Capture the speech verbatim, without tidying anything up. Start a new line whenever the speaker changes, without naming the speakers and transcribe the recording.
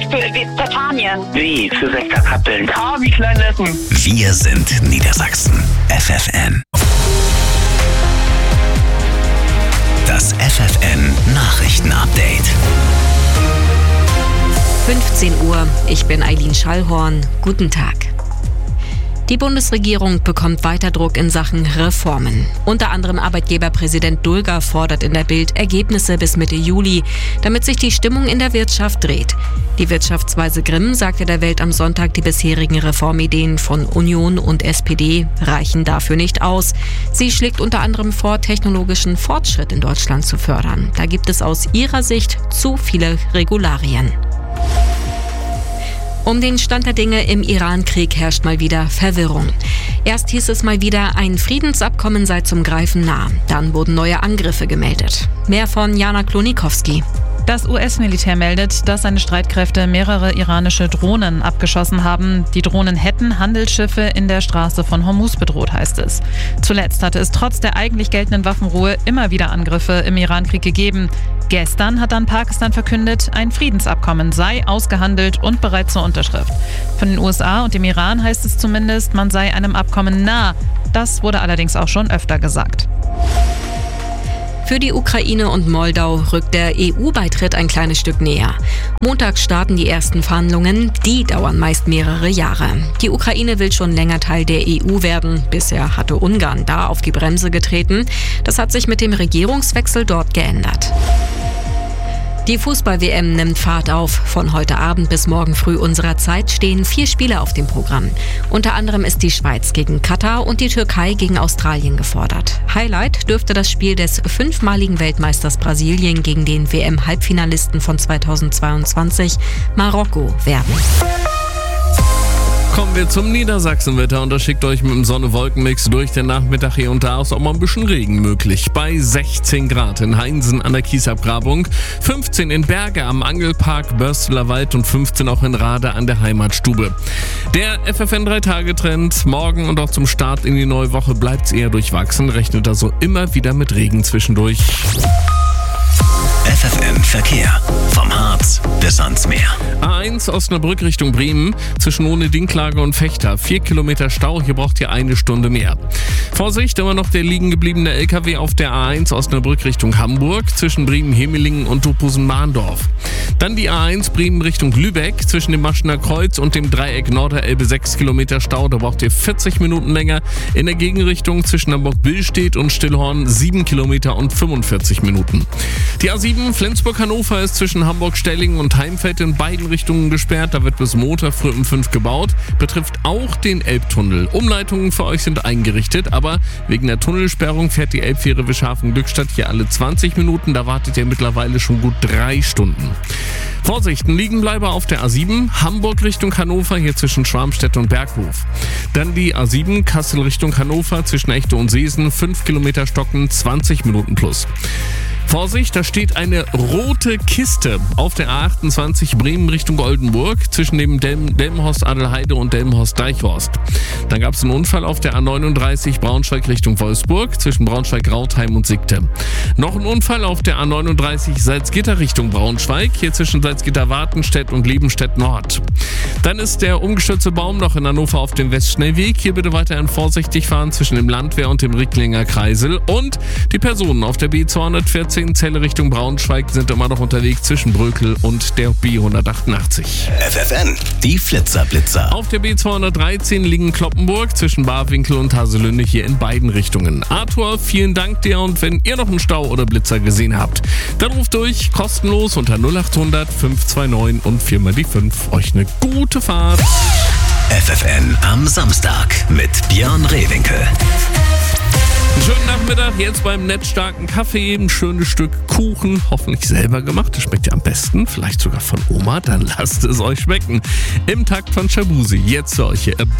für Kastanien.
W für Westerkappeln.
K wie Kleinlessen.
Wir sind Niedersachsen. F F N. Das F F N Nachrichtenupdate.
fünfzehn Uhr, ich bin Eileen Schallhorn. Guten Tag. Die Bundesregierung bekommt weiter Druck in Sachen Reformen. Unter anderem Arbeitgeberpräsident Dulger fordert in der Bild Ergebnisse bis Mitte Juli, damit sich die Stimmung in der Wirtschaft dreht. Die Wirtschaftsweise Grimm sagte der Welt am Sonntag, die bisherigen Reformideen von Union und S P D reichen dafür nicht aus. Sie schlägt unter anderem vor, technologischen Fortschritt in Deutschland zu fördern. Da gibt es aus ihrer Sicht zu viele Regularien. Um den Stand der Dinge im Iran-Krieg herrscht mal wieder Verwirrung. Erst hieß es mal wieder, ein Friedensabkommen sei zum Greifen nah. Dann wurden neue Angriffe gemeldet. Mehr von Jana Klonikowski.
Das U S-Militär meldet, dass seine Streitkräfte mehrere iranische Drohnen abgeschossen haben. Die Drohnen hätten Handelsschiffe in der Straße von Hormuz bedroht, heißt es. Zuletzt hatte es trotz der eigentlich geltenden Waffenruhe immer wieder Angriffe im Iran-Krieg gegeben. Gestern hat dann Pakistan verkündet, ein Friedensabkommen sei ausgehandelt und bereit zur Unterschrift. Von den U S A und dem Iran heißt es zumindest, man sei einem Abkommen nah. Das wurde allerdings auch schon öfter gesagt.
Für die Ukraine und Moldau rückt der E U-Beitritt ein kleines Stück näher. Montag starten die ersten Verhandlungen, die dauern meist mehrere Jahre. Die Ukraine will schon länger Teil der E U werden. Bisher hatte Ungarn da auf die Bremse getreten. Das hat sich mit dem Regierungswechsel dort geändert. Die Fußball-W M nimmt Fahrt auf. Von heute Abend bis morgen früh unserer Zeit stehen vier Spiele auf dem Programm. Unter anderem ist die Schweiz gegen Katar und die Türkei gegen Australien gefordert. Highlight dürfte das Spiel des fünfmaligen Weltmeisters Brasilien gegen den W M-Halbfinalisten von zweitausendzweiundzwanzig, Marokko, werden.
Kommen wir zum Niedersachsenwetter und das schickt euch mit dem Sonne-Wolken-Mix durch den Nachmittag hier und da ist auch mal ein bisschen Regen möglich. Bei sechzehn Grad in Heinsen an der Kiesabgrabung, fünfzehn in Berge am Angelpark Börsteler Wald und fünfzehn auch in Rade an der Heimatstube. Der F F N drei Tage Trend morgen und auch zum Start in die neue Woche bleibt es eher durchwachsen, rechnet also immer wieder mit Regen zwischendurch.
F F N Verkehr. Vom Harz bis ans Meer.
A eins Osnabrück Richtung Bremen zwischen Ohne Dinklage und Fechter. Vier Kilometer Stau, hier braucht ihr eine Stunde mehr. Vorsicht, immer noch der liegen gebliebene L K W auf der A eins Osnabrück Richtung Hamburg zwischen Bremen-Hemelingen und Tophusen-Mahndorf. Dann die A eins Bremen Richtung Lübeck zwischen dem Maschener Kreuz und dem Dreieck Norderelbe sechs Kilometer Stau. Da braucht ihr vierzig Minuten länger. In der Gegenrichtung zwischen Hamburg-Billstedt und Stillhorn sieben Kilometer und fünfundvierzig Minuten. Die A sieben Flensburg-Hannover ist zwischen Hamburg-Stellingen und Heimfeld in beiden Richtungen gesperrt. Da wird bis Montag früh um fünf gebaut. Betrifft auch den Elbtunnel. Umleitungen für euch sind eingerichtet, aber wegen der Tunnelsperrung fährt die Elbfähre Wischhafen-Glückstadt hier alle zwanzig Minuten. Da wartet ihr mittlerweile schon gut drei Stunden. Vorsicht, ein Liegenbleiber auf der A sieben, Hamburg Richtung Hannover, hier zwischen Schwarmstedt und Berghof. Dann die A sieben, Kassel Richtung Hannover, zwischen Echte und Seesen, fünf Kilometer Stocken, zwanzig Minuten plus. Vorsicht, da steht eine rote Kiste auf der A achtundzwanzig Bremen Richtung Oldenburg zwischen dem Delm- Delmenhorst-Adelheide und Delmenhorst-Deichhorst. Dann gab es einen Unfall auf der A neununddreißig Braunschweig Richtung Wolfsburg zwischen Braunschweig-Rautheim und Siegte. Noch ein Unfall auf der A neununddreißig Salzgitter Richtung Braunschweig, hier zwischen Salzgitter-Wartenstedt und Liebenstedt-Nord. Dann ist der umgestürzte Baum noch in Hannover auf dem Westschnellweg. Hier bitte weiterhin vorsichtig fahren zwischen dem Landwehr und dem Ricklinger Kreisel. Und die Personen auf der B zweihundertvierzehn Zelle Richtung Braunschweig sind immer noch unterwegs zwischen Brökel und der B hundertachtundachtzig.
F F N, die Flitzer-Blitzer.
Auf der B zweihundertdreizehn liegen Kloppenburg zwischen Barwinkel und Haselünne hier in beiden Richtungen. Arthur, vielen Dank dir und wenn ihr noch einen Stau oder Blitzer gesehen habt, dann ruft durch, kostenlos unter null achthundert fünf zwei neun und viermal die fünf. Euch eine gute Fahrt.
F F N am Samstag mit Björn Rehwinkel.
Schönen Nachmittag, jetzt beim nettstarken Kaffee, ein schönes Stück Kuchen, hoffentlich selber gemacht, das schmeckt ja am besten, vielleicht sogar von Oma, dann lasst es euch schmecken. Im Takt von Shabuzi, jetzt für euch hier